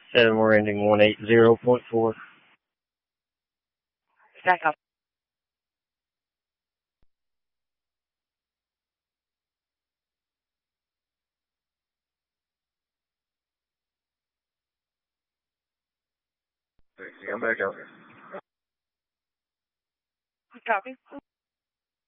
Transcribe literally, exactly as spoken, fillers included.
Seven, we're ending one eight zero point four. Stack up. I'm back out. Copy.